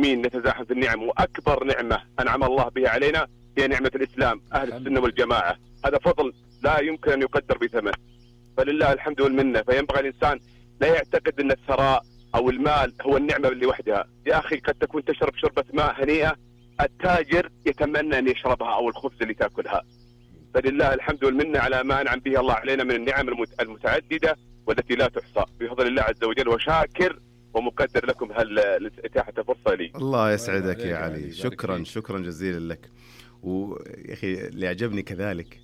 كمسلمين نتزاحم في النعم، وأكبر نعمة أنعم الله بها علينا هي نعمة الإسلام، أهل السنة والجماعة. هذا فضل لا يمكن أن يقدر بثمن، فلله الحمد والمنة. فينبغي الإنسان لا يعتقد أن الثراء أو المال هو النعمة لوحدها. يا أخي قد تكون تشرب شربة ماء هنيئة التاجر يتمنى أن يشربها، أو الخبز اللي تأكلها. فلله الحمد والمنة على ما أنعم به الله علينا من النعم المتعددة والتي لا تحصى بفضل الله عز وجل، وشاكر ومقدر لكم إتاحة الفرصة لي. الله يسعدك يا علي، شكرا جزيلا لك. ويا أخي اللي عجبني كذلك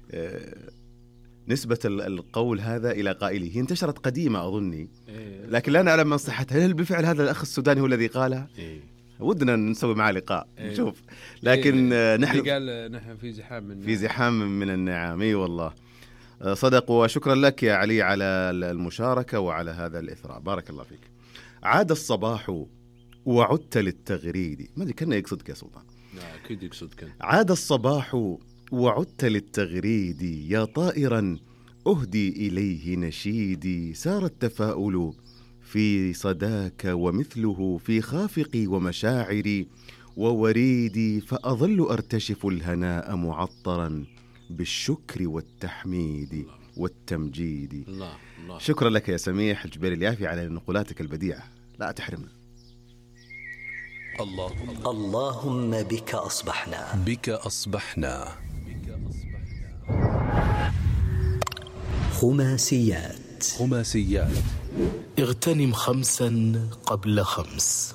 نسبة القول هذا إلى قائله، هي انتشرت قديمة أظني، لكن لا نعلم من صحتها. هل بالفعل هذا الأخ السوداني هو الذي قالها؟ ودنا نسوي معه لقاء نشوف، لكن نحن قال نحن في زحام من النعم. والله صدق. وشكرا لك يا علي على المشاركة وعلى هذا الإثراء، بارك الله فيك. عاد الصباح وعدت للتغريد، ما أدري كان يقصدك يا سلطان. أكيد يقصدك. عاد الصباح وعدت للتغريد، يا طائرا أهدي إليه نشيدي، سار التفاؤل في صداك ومثله في خافقي ومشاعري ووريدي، فأظل أرتشف الهناء معطرا بالشكر والتحميد والتمجيد. الله. شكرا لك يا سميح الجبير اليافي على نقولاتك البديعة، لا تحرمنا. اللهم بك أصبحنا. خماسيات. اغتنم 5 قبل 5.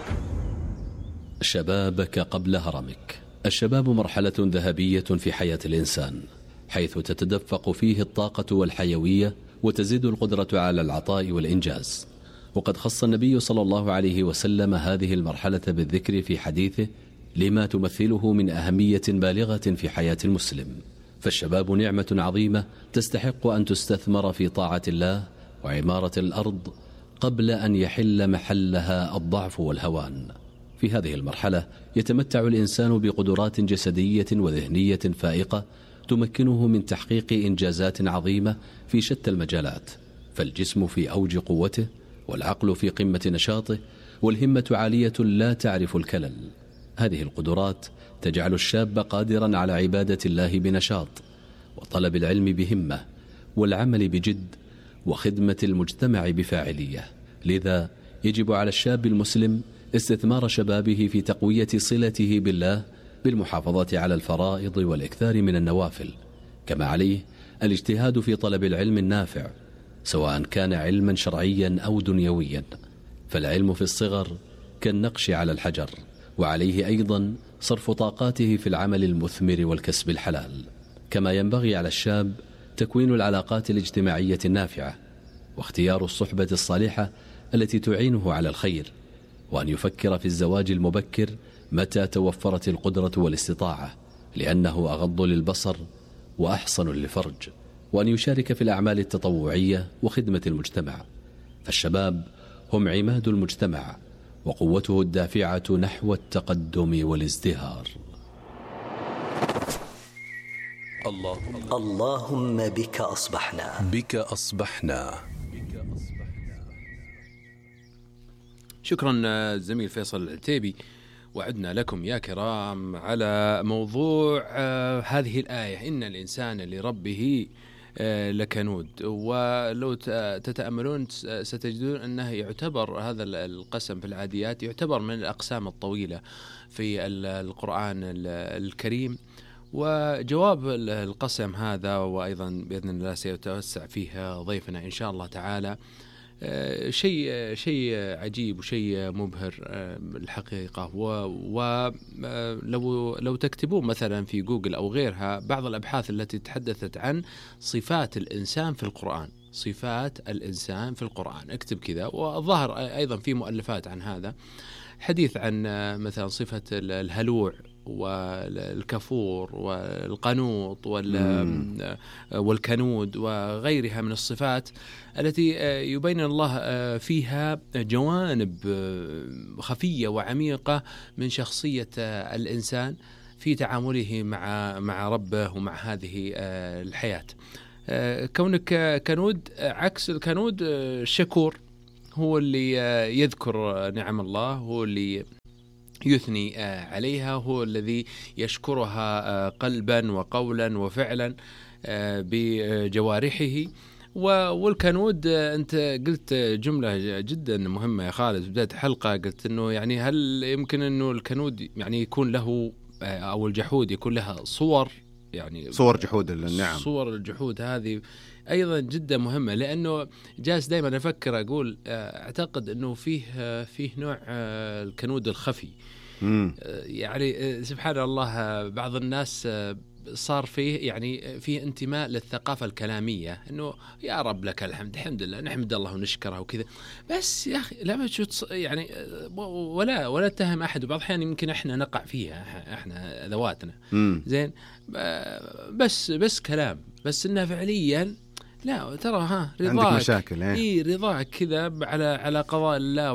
شبابك قبل هرمك. الشباب مرحلة ذهبية في حياة الإنسان، حيث تتدفق فيه الطاقة والحيوية وتزيد القدرة على العطاء والإنجاز. وقد خص النبي صلى الله عليه وسلم هذه المرحلة بالذكر في حديثه لما تمثله من أهمية بالغة في حياة المسلم. فالشباب نعمة عظيمة تستحق أن تستثمر في طاعة الله وعمارة الأرض قبل أن يحل محلها الضعف والهوان. في هذه المرحلة يتمتع الإنسان بقدرات جسدية وذهنية فائقة تمكنه من تحقيق إنجازات عظيمة في شتى المجالات، فالجسم في أوج قوته، والعقل في قمة نشاطه، والهمة عالية لا تعرف الكلل. هذه القدرات تجعل الشاب قادرا على عبادة الله بنشاط، وطلب العلم بهمة، والعمل بجد، وخدمة المجتمع بفاعلية. لذا يجب على الشاب المسلم استثمار شبابه في تقوية صلته بالله بالمحافظة على الفرائض والإكثار من النوافل، كما عليه الاجتهاد في طلب العلم النافع، سواء كان علما شرعيا أو دنيويا. فالعلم في الصغر كالنقش على الحجر، وعليه أيضا صرف طاقاته في العمل المثمر والكسب الحلال. كما ينبغي على الشاب تكوين العلاقات الاجتماعية النافعة، واختيار الصحبة الصالحة التي تعينه على الخير، وأن يفكر في الزواج المبكر متى توفرت القدرة والاستطاعة، لأنه أغض للبصر وأحصن للفرج، وأن يشارك في الأعمال التطوعية وخدمة المجتمع. فالشباب هم عماد المجتمع وقوته الدافعة نحو التقدم والازدهار. اللهم بك أصبحنا. شكرا زميل فيصل العتيبي. وعدنا لكم يا كرام على موضوع هذه الآية: إن الإنسان لربه لكنود. ولو تتأملون ستجدون أنه يعتبر هذا القسم في العاديات يعتبر من الأقسام الطويلة في القرآن الكريم. وجواب القسم هذا، وأيضا بإذن الله سيتوسع فيه ضيفنا إن شاء الله تعالى، شيء عجيب وشيء مبهر الحقيقة. ولو تكتبون مثلا في جوجل أو غيرها بعض الأبحاث التي تحدثت عن صفات الإنسان في القرآن، صفات الإنسان في القرآن، اكتب كذا. وظهر أيضا في مؤلفات عن هذا حديث عن مثلا صفة الهلوع والكفور والقنوط والكنود وغيرها من الصفات التي يبين الله فيها جوانب خفية وعميقة من شخصية الإنسان في تعامله مع ربه ومع هذه الحياة. كونك كنود عكس الكنود الشكور، هو اللي يذكر نعم الله، هو اللي يثني عليها، هو الذي يشكرها قلبا وقولا وفعلا بجوارحه. والكنود، أنت قلت جملة جدا مهمة يا خالد في بداية الحلقة، قلت أنه يعني هل يمكن أنه الكنود يعني يكون له أو الجحود يكون لها صور، يعني صور جحود النعم، صور الجحود هذه أيضا جدا مهمة، لأنه جالس دائما أفكر أقول أعتقد أنه فيه نوع الكنود الخفي. يعني سبحان الله بعض الناس صار فيه يعني فيه انتماء للثقافة الكلامية، انه يا رب لك الحمد، الحمد لله، نحمد الله ونشكره وكذا، بس يا اخي لا يعني ولا اتهم احد، وبعض الاحيان يمكن احنا نقع فيها احنا ذواتنا زين، بس كلام، بس انه فعليا لا ترى رضاك عندك مشاكل رضاك كذا على قضاء الله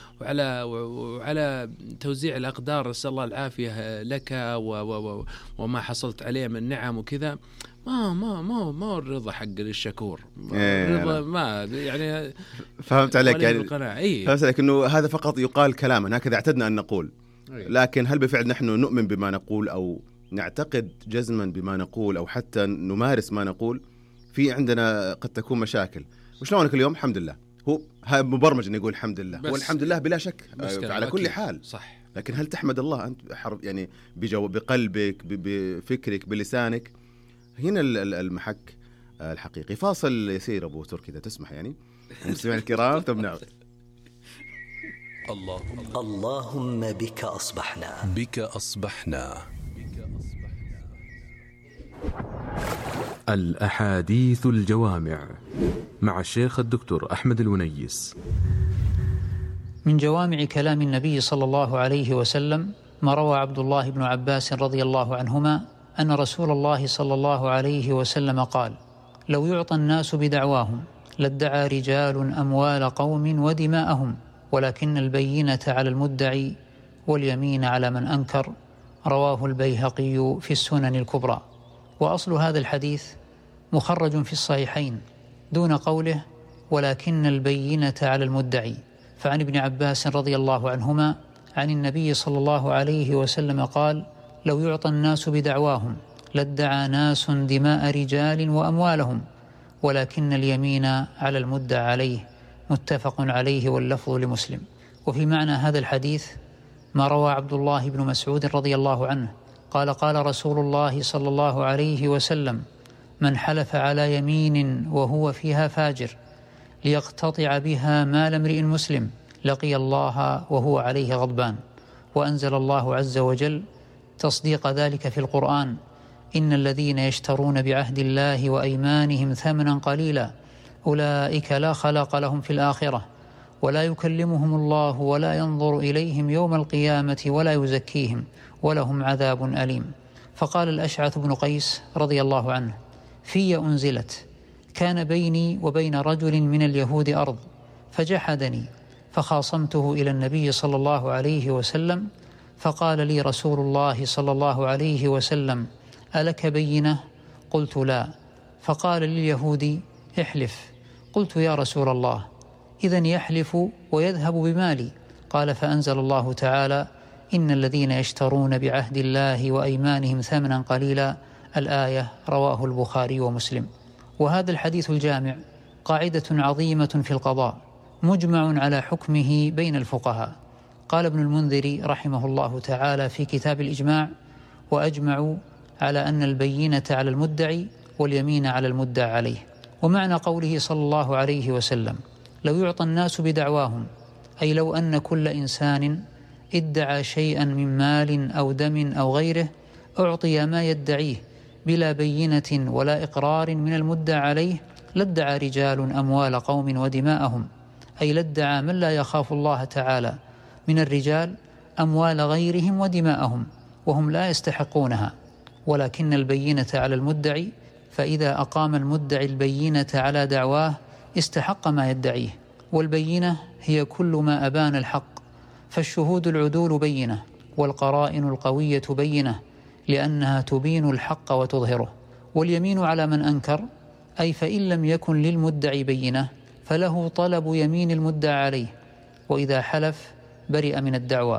وعلى توزيع الأقدار، نسأل الله العافية لك وما حصلت عليه من نعم وكذا، ما الرضا حق الشكور، الرضا ما يعني فهمت عليك يعني فهمت عليك انه هذا فقط يقال كلاما، هكذا اعتدنا ان نقول، لكن هل بالفعل نحن نؤمن بما نقول أو نعتقد جزما بما نقول أو حتى نمارس ما نقول؟ في عندنا قد تكون مشاكل. وشلونك اليوم؟ الحمد لله. هو مبرمج أن يقول الحمد لله، والحمد لله بلا شك على كل حال، صح. لكن هل تحمد الله أنت يعني بقلبك بفكرك بلسانك؟ هنا المحك الحقيقي. فاصل يسير أبو تركي إذا تسمح يعني مستمعين الكرام. طب نعود. اللهم بك أصبحنا، بك أصبحنا. الأحاديث الجوامع مع الشيخ الدكتور أحمد الونيس. من جوامع كلام النبي صلى الله عليه وسلم ما روى عبد الله بن عباس رضي الله عنهما أن رسول الله صلى الله عليه وسلم قال: لو يعطى الناس بدعواهم لادعى رجال أموال قوم ودماءهم، ولكن البينة على المدعي واليمين على من أنكر. رواه البيهقي في السنن الكبرى. وأصل هذا الحديث مخرج في الصحيحين دون قوله ولكن البينة على المدعي، فعن ابن عباس رضي الله عنهما عن النبي صلى الله عليه وسلم قال: لو يعطى الناس بدعواهم لادعى ناس دماء رجال وأموالهم، ولكن اليمين على المدعى عليه. متفق عليه واللفظ لمسلم. وفي معنى هذا الحديث ما روى عبد الله بن مسعود رضي الله عنه قال: قال رسول الله صلى الله عليه وسلم: من حلف على يمين وهو فيها فاجر ليقتطع بها مال امرئ مسلم لقي الله وهو عليه غضبان. وأنزل الله عز وجل تصديق ذلك في القرآن: إن الذين يشترون بعهد الله وأيمانهم ثمنا قليلا أولئك لا خلاق لهم في الآخرة ولا يكلمهم الله ولا ينظر إليهم يوم القيامة ولا يزكيهم ولهم عذاب أليم. فقال الأشعث بن قيس رضي الله عنه: في أنزلت، كان بيني وبين رجل من اليهود أرض فجحدني فخاصمته إلى النبي صلى الله عليه وسلم، فقال لي رسول الله صلى الله عليه وسلم: ألك بينة؟ قلت لا. فقال لليهودي: احلف. قلت: يا رسول الله، إذن يحلف ويذهب بمالي. قال: فأنزل الله تعالى: إن الذين يشترون بعهد الله وأيمانهم ثمنا قليلا، الآية. رواه البخاري ومسلم. وهذا الحديث الجامع قاعدة عظيمة في القضاء مجمع على حكمه بين الفقهاء. قال ابن المنذر رحمه الله تعالى في كتاب الإجماع: وأجمعوا على أن البينة على المدعي واليمين على المدعى عليه. ومعنى قوله صلى الله عليه وسلم: لو يعطى الناس بدعواهم، أي لو أن كل إنسان ادعى شيئا من مال أو دم أو غيره أعطي ما يدعيه بلا بينة ولا إقرار من المدعى عليه لادعى رجال أموال قوم ودماءهم، أي لادعى من لا يخاف الله تعالى من الرجال أموال غيرهم ودماءهم وهم لا يستحقونها. ولكن البينة على المدعي، فإذا أقام المدعي البينة على دعواه استحق ما يدعيه. والبينة هي كل ما أبان الحق، فالشهود العدول بينة، والقرائن القوية بينة، لأنها تبين الحق وتظهره. واليمين على من أنكر، أي فإن لم يكن للمدعي بينة فله طلب يمين المدعى عليه، وإذا حلف برئ من الدعوى،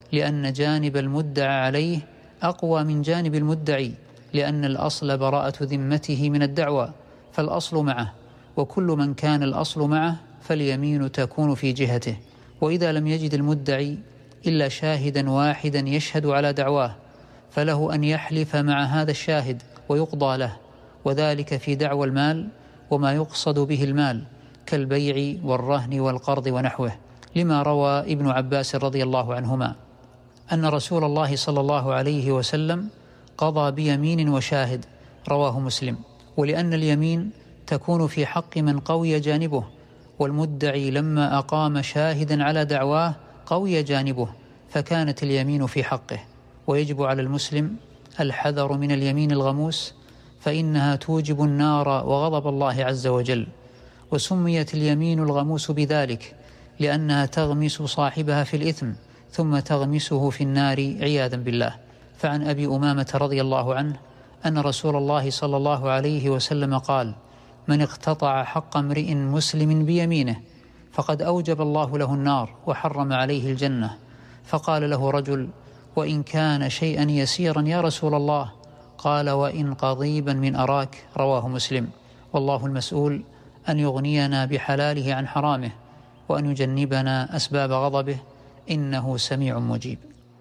لأن جانب المدعى عليه أقوى من جانب المدعي، لأن الأصل براءة ذمته من الدعوى، فالأصل معه، وكل من كان الأصل معه فاليمين تكون في جهته. وإذا لم يجد المدعي إلا شاهدا واحدا يشهد على دعواه فله أن يحلف مع هذا الشاهد ويقضى له، وذلك في دعوى المال وما يقصد به المال كالبيع والرهن والقرض ونحوه، لما روى ابن عباس رضي الله عنهما أن رسول الله صلى الله عليه وسلم قضى بيمين وشاهد، رواه مسلم. ولأن اليمين تكون في حق من قوي جانبه، والمدعي لما أقام شاهدا على دعواه قوي جانبه، فكانت اليمين في حقه. ويجب على المسلم الحذر من اليمين الغموس، فإنها توجب النار وغضب الله عز وجل. وسميت اليمين الغموس بذلك لأنها تغمس صاحبها في الإثم ثم تغمسه في النار عياذا بالله. فعن أبي أمامة رضي الله عنه أن رسول الله صلى الله عليه وسلم قال: من اقتطع حق امرئ مسلم بيمينه فقد أوجب الله له النار وحرم عليه الجنة. فقال له رجل: وإن كان شيئا يسيرا يا رسول الله؟ قال: وإن قضيبا من أراك، رواه مسلم. والله المسؤول أن يغنينا بحلاله عن حرامه، وأن يجنبنا أسباب غضبه، إنه سميع مجيب.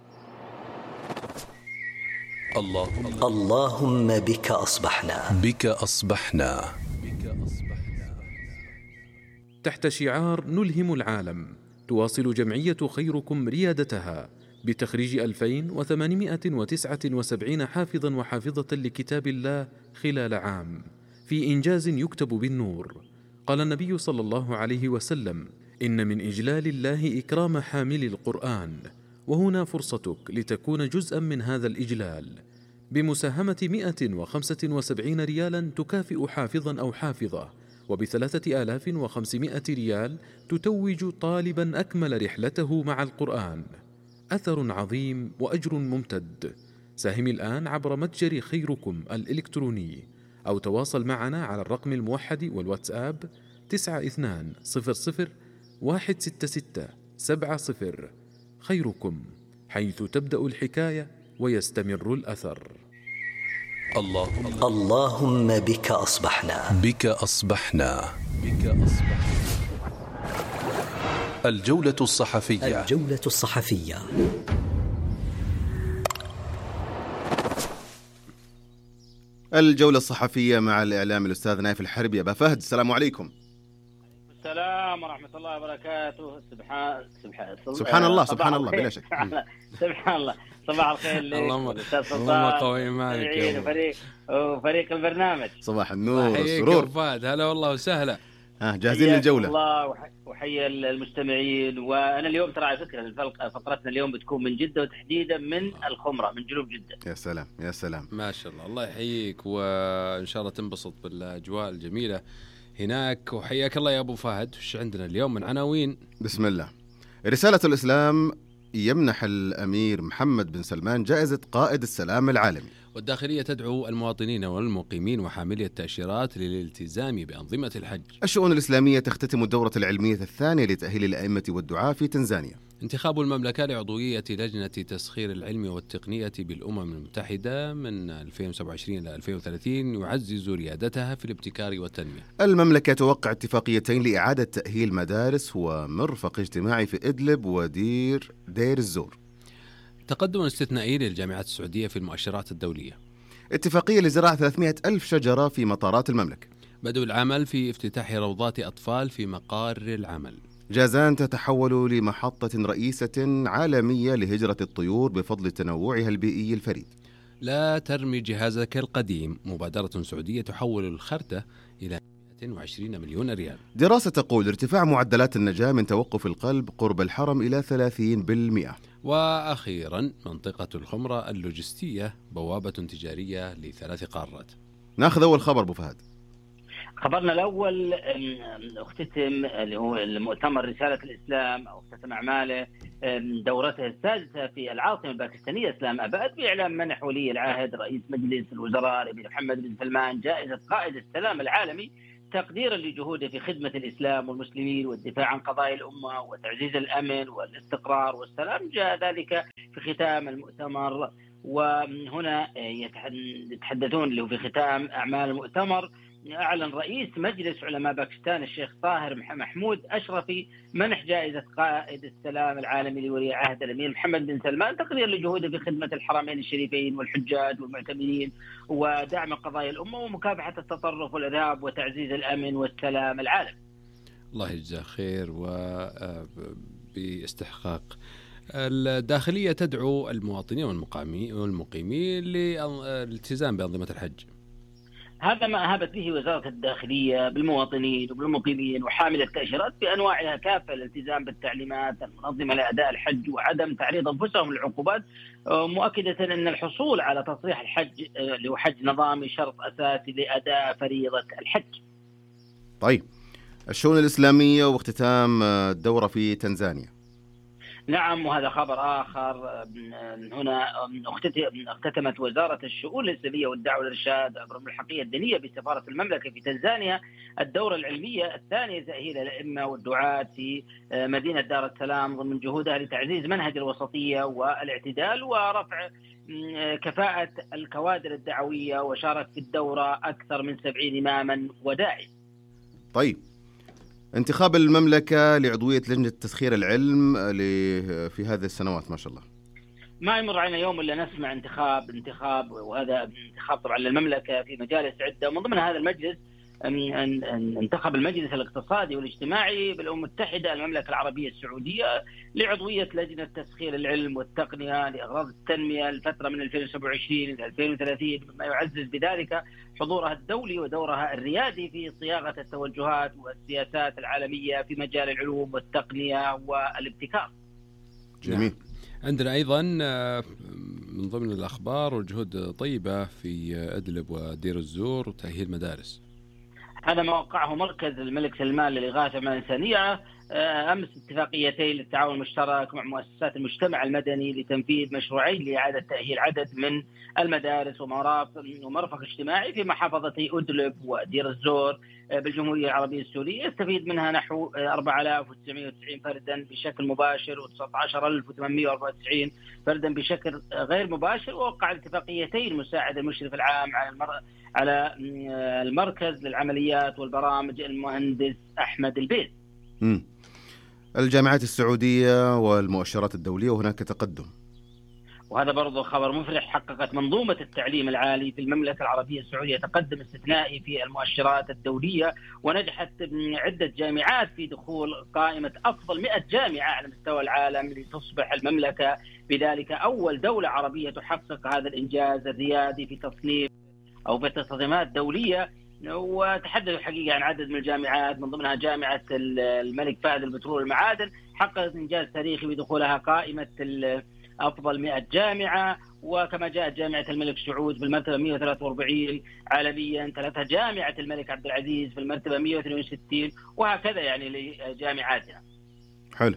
اللهم بك أصبحنا. بك أصبحنا. تحت شعار نلهم العالم، تواصل جمعية خيركم ريادتها بتخريج 2879 حافظا وحافظة لكتاب الله خلال عام، في إنجاز يكتب بالنور. قال النبي صلى الله عليه وسلم: إن من إجلال الله إكرام حامل القرآن، وهنا فرصتك لتكون جزءا من هذا الإجلال بمساهمة 175 ريالا تكافئ حافظا أو حافظة، وب3500 ريال تتوج طالبا أكمل رحلته مع القرآن. أثر عظيم وأجر ممتد. ساهم الآن عبر متجر خيركم الإلكتروني، أو تواصل معنا على الرقم الموحد والواتساب 9200166770. خيركم، حيث تبدأ الحكاية ويستمر الأثر. اللهم بك أصبحنا. بك أصبحنا. بك أصبحنا. الجولة الصحفية. الجولة الصحفية. الجولة الصحفية مع الإعلام الأستاذ نايف الحربي. أبا فهد، السلام عليكم. السلام ورحمة الله وبركاته. سبحان الله سبحان الله بلا شك. سبحان الله. صباح الخير لك. اللهم قوي معك وفريق البرنامج. صباح النور والسرور. فهد، هلا والله وسهلا. جاهزين للجولة. الله وحيا المستمعين. وأنا اليوم ترى على فكرة فقرتنا اليوم بتكون من جدة، وتحديدا من الخمرة، من جنوب جدة. يا سلام يا سلام، ما شاء الله. الله يحييك، وإن شاء الله تنبسط بالأجواء الجميلة هناك. وحياك الله يا أبو فهد. وش عندنا اليوم من عناوين؟ بسم الله. رسالة الإسلام يمنح الأمير محمد بن سلمان جائزة قائد السلام العالمي. والداخلية تدعو المواطنين والمقيمين وحاملي التأشيرات للالتزام بأنظمة الحج. الشؤون الإسلامية تختتم الدورة العلمية الثانية لتأهيل الأئمة والدعاة في تنزانيا. انتخاب المملكة لعضوية لجنة تسخير العلم والتقنية بالأمم المتحدة من 2027 إلى 2030 يعزز ريادتها في الابتكار والتنمية. المملكة توقع اتفاقيتين لإعادة تأهيل مدارس ومرفق اجتماعي في إدلب ودير الزور. تقدم استثنائي للجامعات السعودية في المؤشرات الدولية. اتفاقية لزراعة 300,000 شجرة في مطارات المملكة. بدء العمل في افتتاح روضات أطفال في مقار العمل. جازان تتحول لمحطة رئيسة عالمية لهجرة الطيور بفضل تنوعها البيئي الفريد. لا ترمي جهازك القديم، مبادرة سعودية تحول الخردة إلى 120 مليون ريال. دراسة تقول ارتفاع معدلات النجاة من توقف القلب قرب الحرم إلى 30%. وأخيرا منطقة الخمرة اللوجستية بوابة تجارية ل3 قارات. ناخذ أول خبر أبو فهد. خبرنا الأول اختتم اللي هو المؤتمر رسالة الإسلام، أو اختتم أعماله دورته السادسة في العاصمة الباكستانية إسلام أباد، بإعلان منح ولي العهد رئيس مجلس الوزراء الأمير محمد بن سلمان جائزة قائد السلام العالمي تقديرا لجهوده في خدمة الإسلام والمسلمين والدفاع عن قضايا الأمة وتعزيز الأمن والاستقرار والسلام، جاء ذلك في ختام المؤتمر. وهنا يتحدثون له في ختام أعمال المؤتمر. أعلن رئيس مجلس علماء باكستان الشيخ طاهر محمود أشرفي منح جائزة قائد السلام العالمي لولي عهد الأمير محمد بن سلمان تقدير لجهوده في خدمة الحرمين الشريفين والحجاج والمعتمرين ودعم قضايا الأمة ومكافحة التطرف والإرهاب وتعزيز الأمن والسلام العالمي. الله يجزاه خير. وباستحقاق الداخلية تدعو المواطنين والمقيمين للالتزام بأنظمة الحج. هذا ما أهبت به وزارة الداخلية بالمواطنين وبالمقيمين وحامل التأشيرات بأنواعها كافة الالتزام بالتعليمات المنظمة لأداء الحج وعدم تعريض أنفسهم للعقوبات، مؤكدة أن الحصول على تصريح الحج اللي هو حج نظامي شرط أساسي لأداء فريضة الحج. طيب، الشؤون الإسلامية واختتام الدورة في تنزانيا. نعم، وهذا خبر آخر. هنا اختتمت وزارة الشؤون الإسلامية والدعوة والإرشاد عبر الملحقية الدينية بسفارة المملكة في تنزانيا الدورة العلمية الثانية تأهيل الأئمة والدعاة في مدينة دار السلام ضمن جهودها لتعزيز منهج الوسطية والاعتدال ورفع كفاءة الكوادر الدعوية. وشارك في الدورة أكثر من 70 إماما وداعي. طيب، انتخاب المملكة لعضوية لجنة تسخير العلم في هذه السنوات ما شاء الله. ما يمر علينا يوم إلا نسمع انتخاب، وهذا انتخاب طبعا للمملكة في مجالس عدة، ومن ضمن هذا المجلس انتخب المجلس الاقتصادي والاجتماعي بالأمم المتحدة المملكة العربية السعودية لعضوية لجنة تسخير العلم والتقنية لأغراض التنمية الفترة من 2027 إلى 2030، مما يعزز بذلك حضورها الدولي ودورها الريادي في صياغة التوجهات والسياسات العالمية في مجال العلوم والتقنية والابتكار. جميل. عندنا أيضا من ضمن الأخبار والجهود طيبة في أدلب ودير الزور وتأهيل مدارس. هذا ما وقعه مركز الملك سلمان للإغاثة الإنسانية أمس اتفاقيتين للتعاون المشترك مع مؤسسات المجتمع المدني لتنفيذ مشروعين لإعادة تأهيل عدد من المدارس ومرفق اجتماعي في محافظتي أدلب ودير الزور بالجمهورية العربية السورية، يستفيد منها نحو 4990 فردا بشكل مباشر و19894 فردا بشكل غير مباشر. ووقع الاتفاقيتين مساعد المشرف العام على المركز للعمليات والبرامج المهندس أحمد البيت. الجامعات السعودية والمؤشرات الدولية وهناك تقدم. وهذا برضو خبر مفرح. حققت منظومة التعليم العالي في المملكة العربية السعودية تقدم استثنائي في المؤشرات الدولية، ونجحت عدة جامعات في دخول قائمة أفضل 100 جامعة على مستوى العالم، لتصبح المملكة بذلك أول دولة عربية تحقق هذا الإنجاز الريادي في تصنيف أو في تصميمات دولية. وتحدثوا حقيقة عن عدد من الجامعات، من ضمنها جامعة الملك فهد للبترول والمعادن، حققت إنجاز تاريخي بدخولها قائمة أفضل 100 جامعة. وكما جاءت جامعة الملك سعود في المرتبة 143 عالميا، ثلاثة جامعة الملك عبد العزيز في المرتبة 162، وهكذا يعني لجامعاتنا. حلو.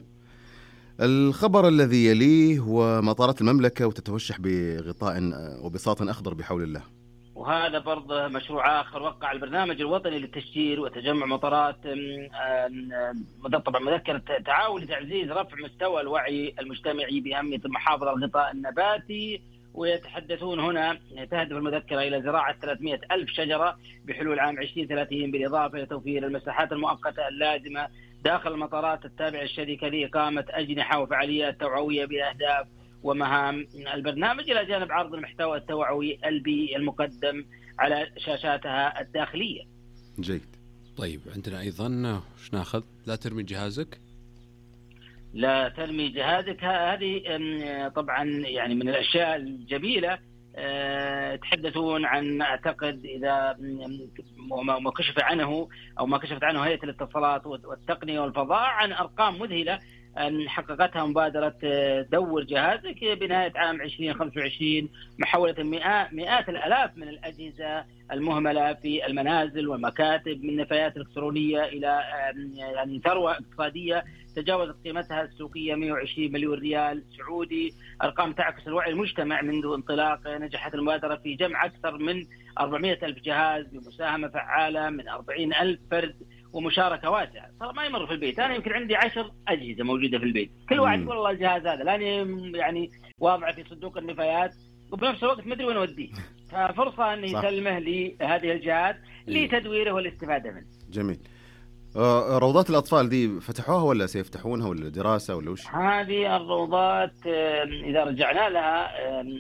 الخبر الذي يليه هو مطارات المملكة وتتوشح بغطاء وبساط أخضر بحول الله. وهذا برضه مشروع آخر. وقع البرنامج الوطني للتشجير وتجمع مطارات طبعا مذكرة تعاون لتعزيز رفع مستوى الوعي المجتمعي بأهمية المحافظة على الغطاء النباتي. ويتحدثون هنا تهدف المذكرة إلى زراعة 300,000 شجرة بحلول عام 2030، بالإضافة إلى توفير المساحات المؤقتة اللازمة داخل المطارات التابعة للشركة لإقامة أجنحة وفعاليات توعوية بأهداف ومهام البرنامج، إلى جانب عرض المحتوى التوعوي البيئي المقدم على شاشاتها الداخلية. جيد. طيب، عندنا أيضا وش ناخذ؟ لا ترمي جهازك. لا ترمي جهازك، هذه طبعا يعني من الأشياء الجميلة. تحدثون عن، أعتقد إذا ما كشف عنه أو ما كشفت عنه هيئة الاتصالات والتقنية والفضاء، عن أرقام مذهلة حققتها مبادرة دور جهازك بنهاية عام 2025، محولة مئات الآلاف من الأجهزة المهملة في المنازل والمكاتب من نفايات إلكترونية إلى يعني ثروة اقتصادية تجاوزت قيمتها السوقية 120 مليون ريال سعودي. أرقام تعكس الوعي المجتمع منذ انطلاق. نجحت المبادرة في جمع أكثر من 400 ألف جهاز بمساهمة فعالة من 40 ألف فرد ومشاركة واسعة. صار ما يمر في البيت، أنا يمكن عندي 10 أجهزة موجودة في البيت، كل واحد يقول والله الجهاز هذا لاني يعني واضع في صندوق النفايات وبنفس الوقت ما أدري وين أوديه، ففرصة أن يسلمه لهذه الجهات لتدويره والاستفادة منه. جميل. روضات الأطفال دي فتحوها ولا سيفتحونها ولا دراسة ولا وش؟ هذه الروضات إذا رجعنا لها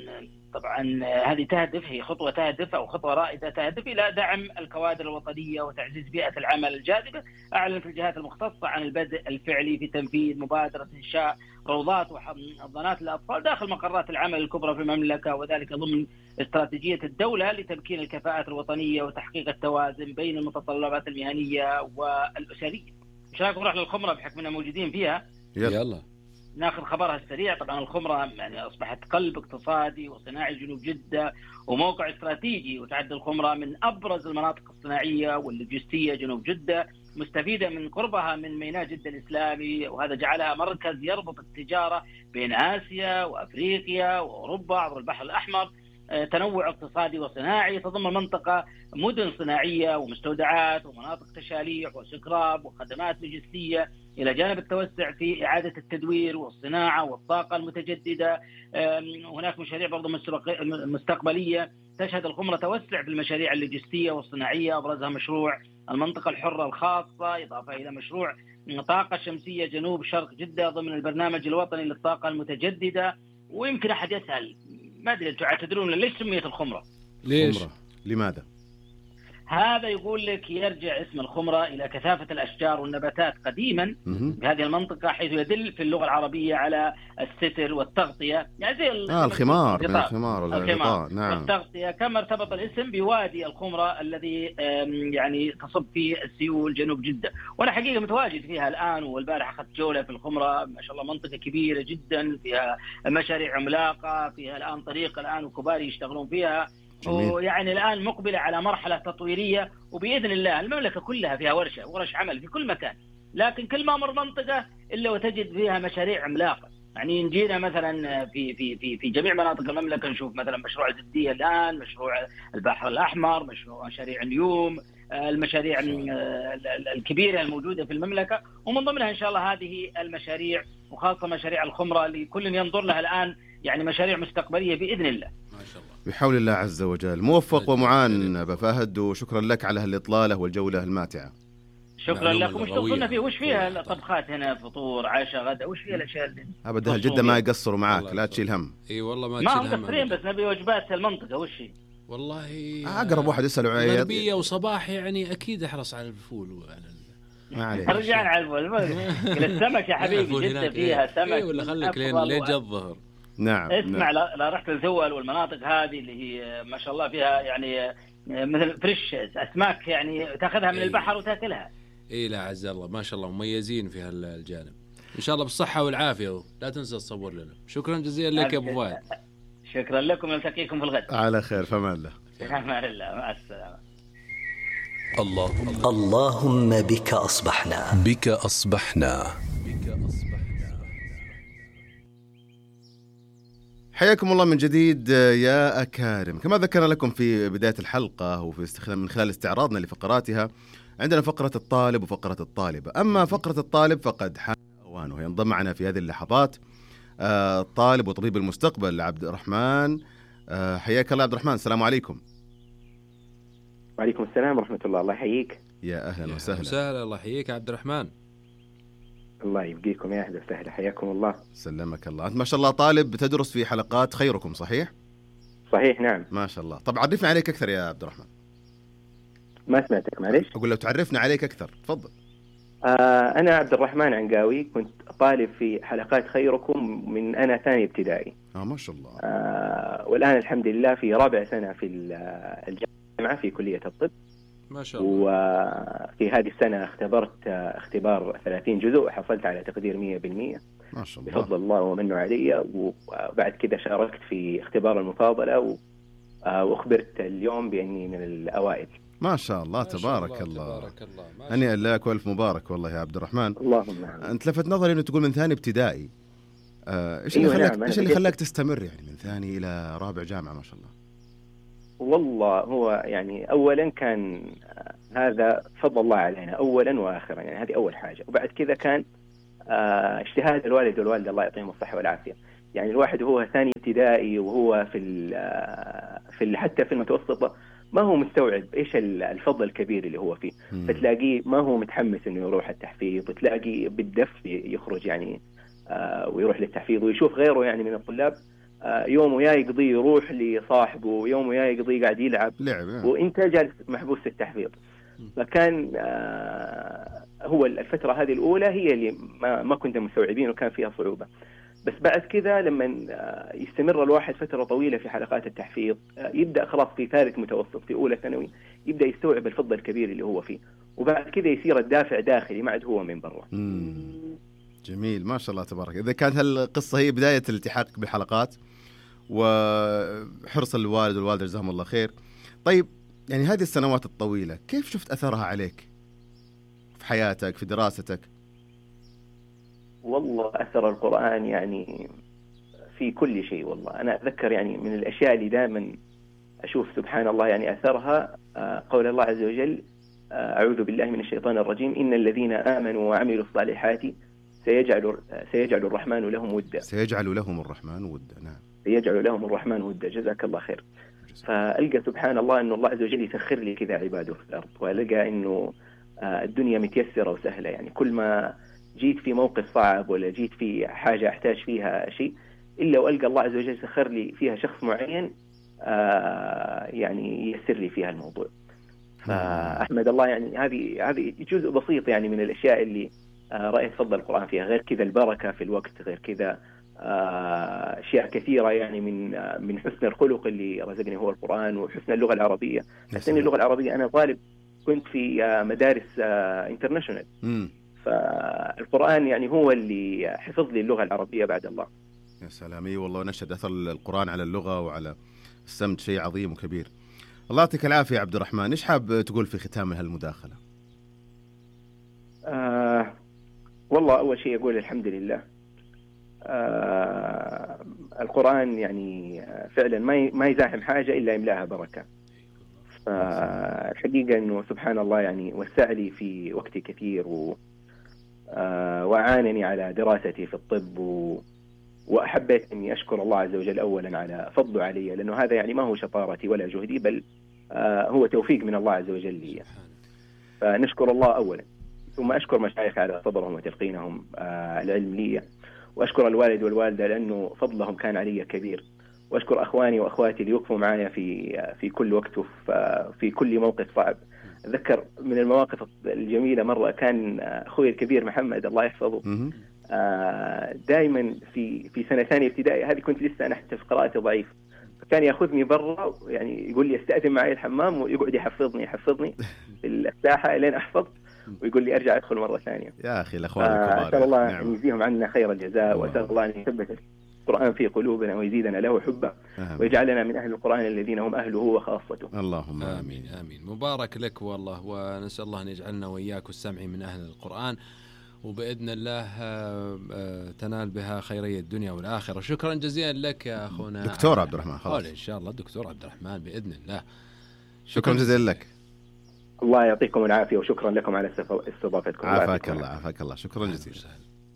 طبعا هذه تهدف، هي خطوة تهدف أو خطوة رائدة تهدف إلى دعم الكوادر الوطنية وتعزيز بيئة العمل الجاذبة. أعلنت الجهات المختصة عن البدء الفعلي في تنفيذ مبادرة إنشاء روضات وحضانات للأطفال داخل مقرات العمل الكبرى في المملكة، وذلك ضمن استراتيجية الدولة لتمكين الكفاءات الوطنية وتحقيق التوازن بين المتطلبات المهنية والأسرية. مش رايكم نروح للخمرة بحكم أننا موجودين فيها؟ يلا ناخذ خبرها السريع. طبعا الخمرة يعني أصبحت قلب اقتصادي وصناعي جنوب جدة وموقع استراتيجي، وتعد الخمرة من أبرز المناطق الصناعية واللوجستية جنوب جدة، مستفيدة من قربها من ميناء جدة الإسلامي، وهذا جعلها مركز يربط التجارة بين آسيا وأفريقيا وأوروبا عبر البحر الأحمر. تنوع اقتصادي وصناعي، تضم منطقة مدن صناعية ومستودعات ومناطق تشاليح وسكراب وخدمات لوجستية، إلى جانب التوسع في إعادة التدوير والصناعة والطاقة المتجددة. هناك مشاريع برضو مستقبلية تشهد الخمرة توسع في المشاريع اللوجستية والصناعية، أبرزها مشروع المنطقة الحرة الخاصة، إضافة إلى مشروع طاقة شمسية جنوب شرق جدة ضمن البرنامج الوطني للطاقة المتجددة. ويمكن أحد يسأل ما أدري أنتم تدرون ليش سميت الخمرة؟ ليش؟ خمرة. لماذا؟ هذا يقول لك يرجع اسم الخمرة إلى كثافة الأشجار والنباتات قديما بهذه المنطقة، حيث يدل في اللغة العربية على الستر والتغطية، يعني زي الخمار من الخمار نعم. والتغطية، كما ارتبط الاسم بوادي الخمرة الذي يعني تصب فيه السيول جنوب جدة. وأنا حقيقة متواجد فيها الآن، والبارح أخذت جولة في الخمرة، ما شاء الله منطقة كبيرة جدا فيها مشاريع عملاقة، فيها الآن طريق الآن وكباري يشتغلون فيها. ويعني الآن مقبلة على مرحلة تطويرية، وبإذن الله المملكة كلها فيها ورش عمل في كل مكان، لكن كل ما مر منطقة إلا وتجد فيها مشاريع عملاقة. يعني نجينا مثلا في جميع مناطق المملكة نشوف مثلا مشروع الجدية الآن، مشروع البحر الأحمر، مشاريع اليوم، المشاريع الكبيرة الموجودة في المملكة، ومن ضمنها إن شاء الله هذه المشاريع، وخاصة مشاريع الخمرة لكل ينظر لها الآن يعني مشاريع مستقبلية بإذن الله. ما شاء الله بحول الله عز وجل. موفق ومعان أبا فهد، وشكرا لك على هالإطلالة والجولة الماتعة. شكرا لكم. وش تظن فيه؟ وش فيها الطبخات هنا؟ فطور، عشاء، غدا، وش فيها الأشياء اللي أبدا جدة ما يقصروا معاك، لا تشيل هم. اي والله ما هم مقصرين، بس نبي وجبات المنطقة. وش هي؟ والله أقرب واحد يسألوا عليه غربية وصباح، يعني أكيد أحرص على الفول وعلى رجعنا على الفول. السمك يا حبيبي جدة فيها سمك، ولا خليك لين جاء الظهر. نعم. اسمع، لا رحت الزول والمناطق هذه اللي هي ما شاء الله فيها يعني مثل فريش أسماك، يعني تأخذها من البحر وتأكلها. إيه لا عز الله ما شاء الله مميزين في هالجانب. إن شاء الله بالصحة والعافية، لا تنسى تصور لنا. شكرا جزيلا لك يا أبو فهد. شكرا لكم، نلتقيكم في الغد على خير، فمان الله. فمان الله، مع السلامة. اللهم بك أصبحنا. بك أصبحنا. حياكم الله من جديد يا أكارم. كما ذكرنا لكم في بداية الحلقة وفي من خلال استعراضنا لفقراتها، عندنا فقرة الطالب وفقرة الطالبة. أما فقرة الطالب فقد حان أوانه، ينضم معنا في هذه اللحظات الطالب وطبيب المستقبل عبد الرحمن. حياك الله عبد الرحمن، السلام عليكم. وعليكم السلام ورحمة الله. الله يحييك. يا أهلا وسهلا. وسهلا، الله يحييك عبد الرحمن. الله يبقيكم، يا أهلا وسهلا، حياكم الله. سلمك الله. أنت ما شاء الله طالب تدرس في حلقات خيركم، صحيح؟ صحيح نعم. ما شاء الله. طب عرفنا عليك أكثر يا عبد الرحمن. ما سمعتك، معليش. أقول لو تعرفنا عليك أكثر، تفضل. أنا عبد الرحمن عنقاوي، كنت طالب في حلقات خيركم من أنا ثاني ابتدائي. ما شاء الله. والآن الحمد لله في رابع سنة في الجامعة في كلية الطب. ما شاء الله. وفي هذه السنة اختبرت اختبار 30 جزء وحصلت على تقدير 100% ما شاء الله بفضل الله ومنه علي. وبعد كذا شاركت في اختبار المفاضلة وأخبرت اليوم بأني من الأوائل. ما شاء الله تبارك الله. هنيئا لك والف مبارك والله يا عبد الرحمن. اللهم انت لفت نظري انه تقول من ثاني ابتدائي. ايش اللي خلاك ايش اللي خلاك تستمر يعني من ثاني الى رابع جامعه ما شاء الله؟ والله هو يعني اولا كان هذا فضل الله علينا اولا واخرا، يعني هذه اول حاجه. وبعد كذا كان اجتهاد الوالد والوالده الله يعطيهم الصحه والعافيه. يعني الواحد وهو ثاني ابتدائي وهو في حتى في المتوسطه ما هو مستوعب ايش الفضل الكبير اللي هو فيه. فتلاقيه ما هو متحمس انه يروح التحفيظ، وتلاقي بالدف يخرج يعني ويروح للتحفيظ، ويشوف غيره يعني من الطلاب يوم يا يقضي يروح لصاحبه، ويوم يا يقضي قاعد يلعب وانت جالس محبوس في التحفيظ. فكان هو الفترة هذه الأولى هي اللي ما كنت مستوعبين وكان فيها صعوبة. بس بعد كذا لما يستمر الواحد فترة طويلة في حلقات التحفيظ يبدأ خلاص في ثالث متوسط في أولى ثانوي يبدأ يستوعب الفضل الكبير اللي هو فيه، وبعد كذا يصير الدافع داخلي ما عاد هو من برا. جميل ما شاء الله تبارك. إذا كانت هالقصة هي بداية الالتحاق بالحلقات وحرص الوالد والوالدة جزاهم الله خير، طيب يعني هذه السنوات الطويلة كيف شفت أثرها عليك في حياتك في دراستك؟ والله أثر القرآن يعني في كل شيء. والله أنا أتذكر يعني من الأشياء اللي دائما أشوف سبحان الله يعني أثرها قول الله عز وجل أعوذ بالله من الشيطان الرجيم إن الذين آمنوا وعملوا الصالحات سيجعل الرحمن لهم ودا. سيجعل لهم الرحمن ودا. نعم سيجعل لهم الرحمن ودا. جزاك الله خير. فألقى سبحان الله أنه الله عز وجل يسخر لي كذا عباده في الأرض، وألقى أنه الدنيا متيسرة وسهلة. يعني كل ما جيت في موقف صعب ولا جيت في حاجة أحتاج فيها شيء إلا وألقى الله عز وجل سخر لي فيها شخص معين يعني ييسر لي فيها الموضوع. فأحمد الله يعني هذه جزء بسيط يعني من الأشياء اللي رأيت فضل القرآن فيها. غير كذا البركة في الوقت، غير كذا أشياء كثيرة يعني من حسن الخلق اللي رزقني هو القرآن، وحسن اللغة العربية. حسن اللغة العربية أنا طالب كنت في مدارس انترناشونال، فالقرآن يعني هو اللي حفظ لي اللغة العربية بعد الله. يا سلامي والله نشهد أثر القرآن على اللغة وعلى السمت شيء عظيم وكبير. الله يعطيك العافية يا عبد الرحمن. إيش حاب تقول في ختام هالمداخلة؟ والله أول شيء أقول الحمد لله. القرآن يعني فعلا ما يزاحم حاجة إلا يملاها بركة. فالحقيقة أنه سبحان الله يعني وسع لي في وقتي كثير وأعانني على دراستي في الطب وأحبيت أني أشكر الله عز وجل أولا على فضله علي، لأنه هذا يعني ما هو شطارتي ولا جهدي بل هو توفيق من الله عز وجل لي. فنشكر الله أولا، ثم أشكر مشايخ على صبرهم وتلقينهم العلم لي، وأشكر الوالد والوالدة لأنه فضلهم كان علي كبير، وأشكر أخواني وأخواتي اللي يوقفوا معايا في كل وقت وفي كل موقف صعب. أتذكر من المواقف الجميلة مرة كان أخوي الكبير محمد الله يحفظه دائما في سنة ثانية ابتدائي، هذه كنت لسه أنا حتى في قراءتي ضعيف، فكان يأخذني برا يعني يقول لي استأذن معي الحمام ويقعد يحفظني في الساحة لين أحفظ، ويقول لي أرجع أدخل مرة ثانية. يا أخي الأخوان الكبار أسأل الله أن يجزيهم عنا خير الجزاء، وأسأل الله أن يثبت القرآن في قلوبنا ويزيدنا له حبا ويجعلنا من أهل القرآن الذين هم أهله وخاصته. اللهم آمين آمين. مبارك لك والله، ونسأل الله أن يجعلنا وإياك والسامعين من أهل القرآن، وبإذن الله تنال بها خيرية الدنيا والآخرة. شكرا جزيلا لك يا أخونا دكتور عبد الرحمن. خلاص إن شاء الله دكتور عبد الرحمن بإذن الله. شكرا جزيلا لك. الله يعطيكم العافية وشكرا لكم على استضافتكم. عافاك الله عافاك الله. شكرا جزيلا.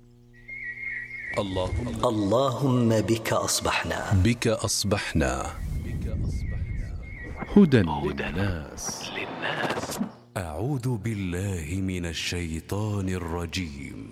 اللهم بك أصبحنا هدى للناس. أعوذ بالله من الشيطان الرجيم.